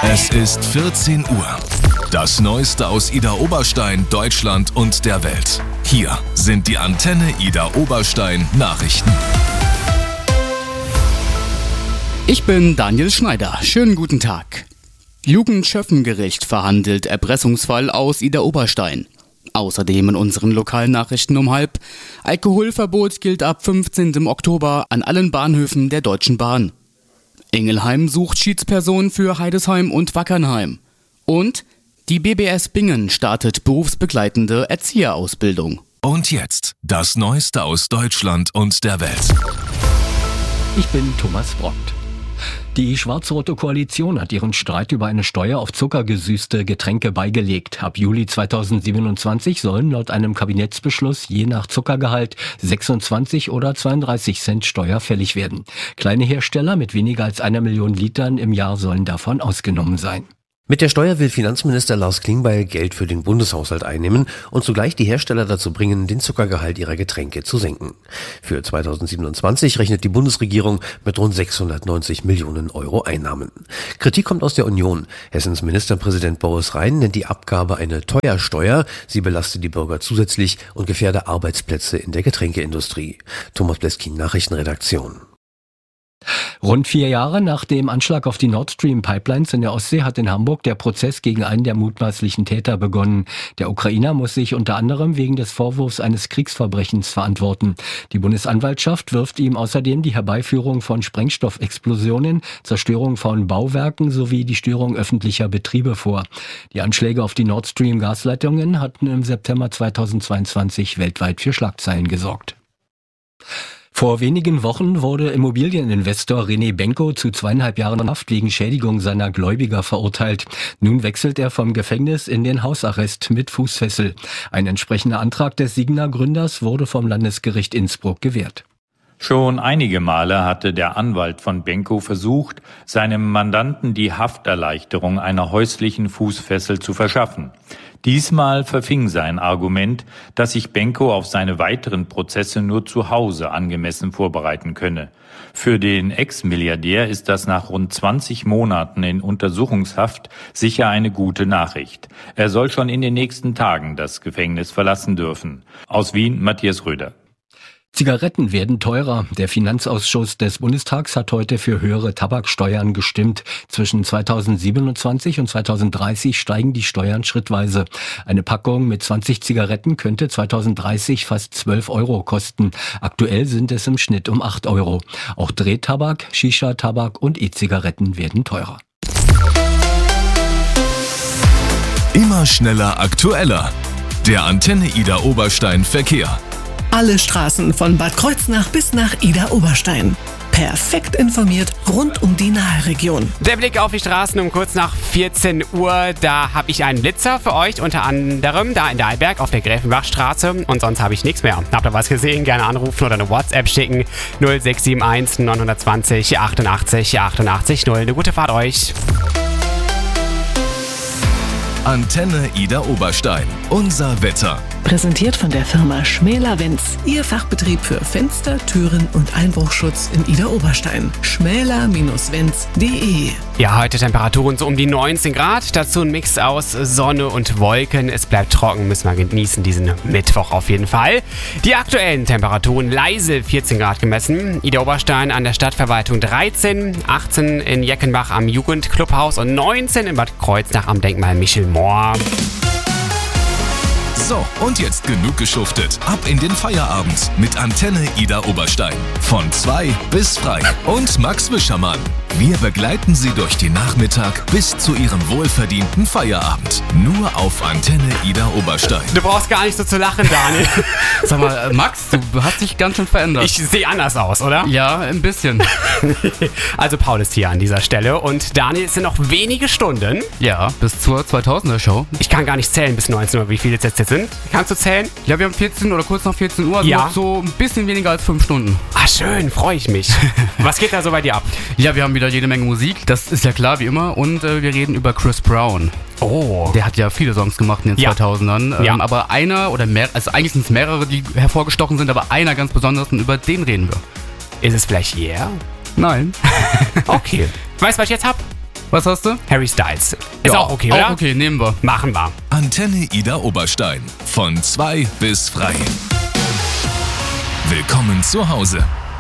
Es ist 14 Uhr. Das Neueste aus Idar Oberstein, Deutschland und der Welt. Hier sind die Antenne Idar Oberstein Nachrichten. Ich bin Daniel Schneider. Schönen guten Tag. Jugendschöffengericht verhandelt Erpressungsfall aus Idar Oberstein. Außerdem in unseren lokalen Nachrichten um 12:30. Alkoholverbot gilt ab 15. Oktober an allen Bahnhöfen der Deutschen Bahn. Ingelheim sucht Schiedsperson für Heidesheim und Wackernheim. Und die BBS Bingen startet berufsbegleitende Erzieherausbildung. Und jetzt das Neueste aus Deutschland und der Welt. Ich bin Thomas Brockt. Die schwarz-rote Koalition hat ihren Streit über eine Steuer auf zuckergesüßte Getränke beigelegt. Ab Juli 2027 sollen laut einem Kabinettsbeschluss je nach Zuckergehalt 26 oder 32 Cent Steuer fällig werden. Kleine Hersteller mit weniger als 1 Million Litern im Jahr sollen davon ausgenommen sein. Mit der Steuer will Finanzminister Lars Klingbeil Geld für den Bundeshaushalt einnehmen und zugleich die Hersteller dazu bringen, den Zuckergehalt ihrer Getränke zu senken. Für 2027 rechnet die Bundesregierung mit rund 690 Millionen Euro Einnahmen. Kritik kommt aus der Union. Hessens Ministerpräsident Boris Rhein nennt die Abgabe eine Teuersteuer. Sie belaste die Bürger zusätzlich und gefährde Arbeitsplätze in der Getränkeindustrie. Thomas Bleskin, Nachrichtenredaktion. Rund 4 Jahre nach dem Anschlag auf die Nord Stream Pipelines in der Ostsee hat in Hamburg der Prozess gegen einen der mutmaßlichen Täter begonnen. Der Ukrainer muss sich unter anderem wegen des Vorwurfs eines Kriegsverbrechens verantworten. Die Bundesanwaltschaft wirft ihm außerdem die Herbeiführung von Sprengstoffexplosionen, Zerstörung von Bauwerken sowie die Störung öffentlicher Betriebe vor. Die Anschläge auf die Nord Stream Gasleitungen hatten im September 2022 weltweit für Schlagzeilen gesorgt. Vor wenigen Wochen wurde Immobilieninvestor René Benko zu 2,5 Jahren Haft wegen Schädigung seiner Gläubiger verurteilt. Nun wechselt er vom Gefängnis in den Hausarrest mit Fußfessel. Ein entsprechender Antrag des Signa-Gründers wurde vom Landesgericht Innsbruck gewährt. Schon einige Male hatte der Anwalt von Benko versucht, seinem Mandanten die Hafterleichterung einer häuslichen Fußfessel zu verschaffen. Diesmal verfing sein Argument, dass sich Benko auf seine weiteren Prozesse nur zu Hause angemessen vorbereiten könne. Für den Ex-Milliardär ist das nach rund 20 Monaten in Untersuchungshaft sicher eine gute Nachricht. Er soll schon in den nächsten Tagen das Gefängnis verlassen dürfen. Aus Wien, Matthias Röder. Zigaretten werden teurer. Der Finanzausschuss des Bundestags hat heute für höhere Tabaksteuern gestimmt. Zwischen 2027 und 2030 steigen die Steuern schrittweise. Eine Packung mit 20 Zigaretten könnte 2030 fast 12 Euro kosten. Aktuell sind es im Schnitt um 8 Euro. Auch Drehtabak, Shisha-Tabak und E-Zigaretten werden teurer. Immer schneller, aktueller. Der Antenne Idar Oberstein Verkehr. Alle Straßen von Bad Kreuznach bis nach Idar Oberstein. Perfekt informiert rund um die Nahregion. Der Blick auf die Straßen um kurz nach 14 Uhr. Da habe ich einen Blitzer für euch, unter anderem da in Dahlberg auf der Gräfenbachstraße. Und sonst habe ich nichts mehr. Habt ihr was gesehen? Gerne anrufen oder eine WhatsApp schicken. 0671 920 88 88 0. Eine gute Fahrt euch. Antenne Idar Oberstein. Unser Wetter. Präsentiert von der Firma Schmäler-Wenz. Ihr Fachbetrieb für Fenster, Türen und Einbruchschutz in Idar Oberstein. schmäler-wenz.de. Ja, heute Temperaturen so um die 19 Grad. Dazu ein Mix aus Sonne und Wolken. Es bleibt trocken, müssen wir genießen diesen Mittwoch auf jeden Fall. Die aktuellen Temperaturen: Leisel 14 Grad gemessen, Idar Oberstein an der Stadtverwaltung 13, 18 in Jeckenbach am Jugendclubhaus und 19 in Bad Kreuznach am Denkmal Michel Mohr. So, und jetzt genug geschuftet. Ab in den Feierabend mit Antenne Idar Oberstein. Von 2 bis frei. Und Max Wischermann. Wir begleiten Sie durch den Nachmittag bis zu Ihrem wohlverdienten Feierabend. Nur auf Antenne Idar Oberstein. Du brauchst gar nicht so zu lachen, Daniel. Sag mal, Max, du hast dich ganz schön verändert. Ich sehe anders aus, oder? Ja, ein bisschen. Also Paul ist hier an dieser Stelle und Daniel, es sind noch wenige Stunden. Ja, bis zur 2000er-Show. Ich kann gar nicht zählen bis 19 Uhr, wie viele es jetzt sind. Kannst du zählen? Ja, wir haben 14 oder kurz nach 14 Uhr, also Ja. noch so ein bisschen weniger als 5 Stunden. Ah, schön, freue ich mich. Was geht da so bei dir ab? Ja, wir haben wieder jede Menge Musik, das ist ja klar, wie immer. Und wir reden über Chris Brown. Oh. Der hat ja viele Songs gemacht in den Ja. 2000ern. Ja. Aber einer oder mehr, also eigentlich sind es mehrere, die hervorgestochen sind, aber einer ganz besonders und über den reden wir. Ist es vielleicht Yeah? Nein. Okay. Weißt du, was ich jetzt hab? Was hast du? Harry Styles. Ist auch okay, oder? Auch okay, nehmen wir. Machen wir. Antenne Ida Oberstein. Von 2 bis frei. Willkommen zu Hause.